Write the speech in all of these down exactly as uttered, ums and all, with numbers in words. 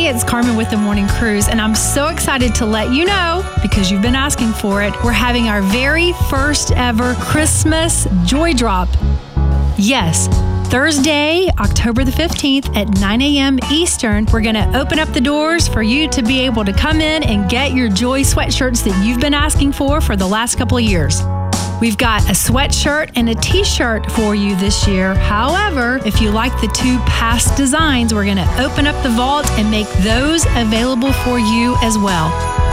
it's Carmen with the Morning Cruise, and I'm so excited to let you know, because you've been asking for it, we're having our very first ever Christmas Joy Drop. Yes, Thursday, October the fifteenth at nine a.m. Eastern, we're going to open up the doors for you to be able to come in and get your Joy sweatshirts that you've been asking for for the last couple of years. We've got a sweatshirt and a t-shirt for you this year. However, if you like the two past designs, we're going to open up the vault and make those available for you as well.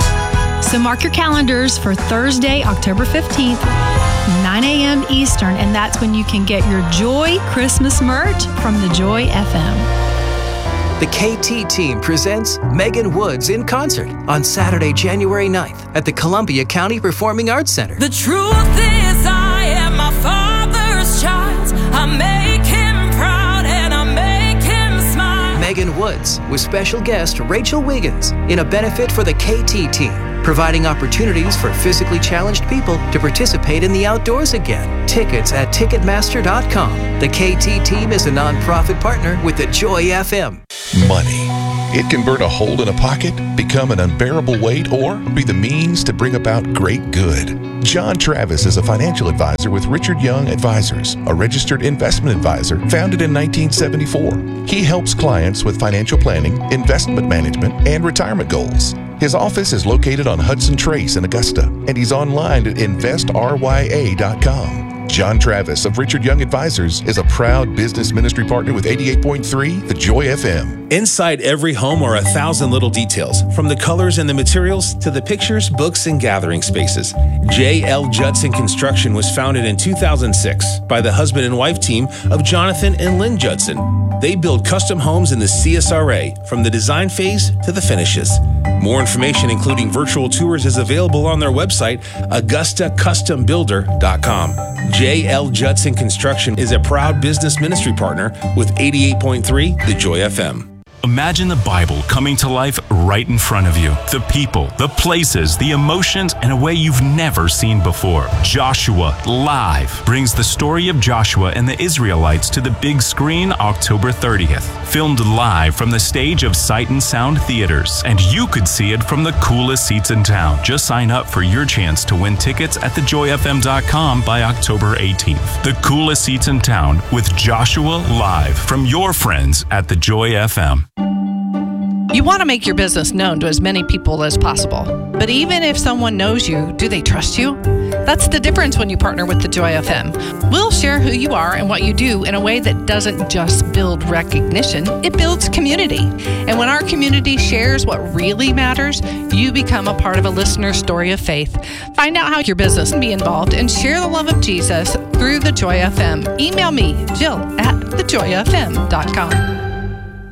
So mark your calendars for Thursday, October fifteenth, nine a.m. Eastern, and that's when you can get your Joy Christmas merch from the Joy F M. The K T team presents Megan Woods in concert on Saturday, January ninth at the Columbia County Performing Arts Center. The truth is I am my Father's child. I make him proud and I make him smile. Megan Woods with special guest Rachel Wiggins in a benefit for the K T team, providing opportunities for physically challenged people to participate in the outdoors again. Tickets at Ticketmaster dot com. The K T team is a nonprofit partner with the Joy F M. Money. It can burn a hole in a pocket, become an unbearable weight, or be the means to bring about great good. John Travis is a financial advisor with Richard Young Advisors, a registered investment advisor founded in nineteen seventy-four. He helps clients with financial planning, investment management, and retirement goals. His office is located on Hudson Trace in Augusta, and he's online at invest R Y A dot com. John Travis of Richard Young Advisors is a proud business ministry partner with eighty-eight point three The Joy F M. Inside every home are a thousand little details, from the colors and the materials to the pictures, books, and gathering spaces. J L Judson Construction was founded in two thousand six by the husband and wife team of Jonathan and Lynn Judson. They build custom homes in the C S R A, from the design phase to the finishes. More information, including virtual tours, is available on their website, Augusta Custom Builder dot com. J L Judson Construction is a proud business ministry partner with eighty-eight point three The Joy F M. Imagine the Bible coming to life right in front of you. The people, the places, the emotions, in a way you've never seen before. Joshua Live brings the story of Joshua and the Israelites to the big screen October thirtieth. Filmed live from the stage of Sight and Sound Theaters, and you could see it from the coolest seats in town. Just sign up for your chance to win tickets at the joy f m dot com by October eighteenth. The coolest seats in town with Joshua Live from your friends at the Joy F M. You want to make your business known to as many people as possible. But even if someone knows you, do they trust you? That's the difference when you partner with the Joy F M. We'll share who you are and what you do in a way that doesn't just build recognition, it builds community. And when our community shares what really matters, you become a part of a listener's story of faith. Find out how your business can be involved and share the love of Jesus through the Joy F M. Email me, Jill, at the joy f m dot com.